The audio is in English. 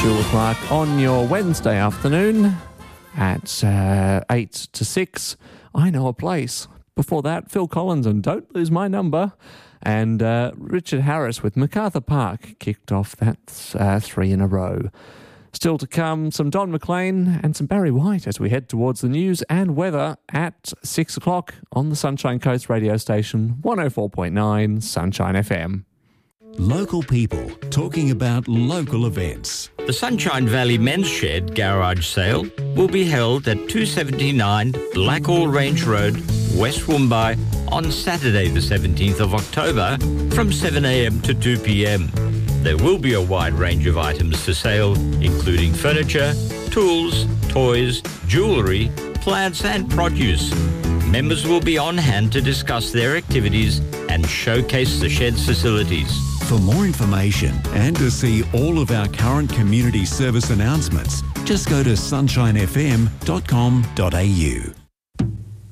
Jules Clark on your Wednesday afternoon at 8 to 6. I Know a Place. Before that, Phil Collins and Don't Lose My Number. And Richard Harris with MacArthur Park kicked off that 3 in a row. Still to come, some Don McLean and some Barry White as we head towards the news and weather at 6 o'clock on the Sunshine Coast radio station, 104.9 Sunshine FM. Local people talking about local events. The Sunshine Valley Men's Shed Garage Sale will be held at 279 Blackall Range Road, West Woombai, on Saturday the 17th of October from 7 a.m. to 2 p.m. There will be a wide range of items for sale, including furniture, tools, toys, jewellery, plants and produce. Members will be on hand to discuss their activities and showcase the shed's facilities. For more information and to see all of our current community service announcements, just go to sunshinefm.com.au.